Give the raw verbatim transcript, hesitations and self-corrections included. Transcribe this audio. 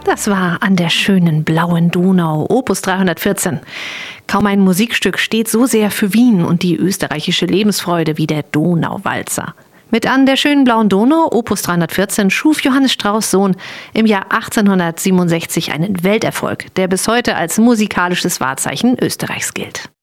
Das war An der schönen blauen Donau, Opus dreihundertvierzehn. Kaum ein Musikstück steht so sehr für Wien und die österreichische Lebensfreude wie der Donauwalzer. Mit An der schönen blauen Donau, Opus dreihundertvierzehn, schuf Johannes Strauss Sohn im Jahr achtzehnhundertsiebenundsechzig einen Welterfolg, der bis heute als musikalisches Wahrzeichen Österreichs gilt.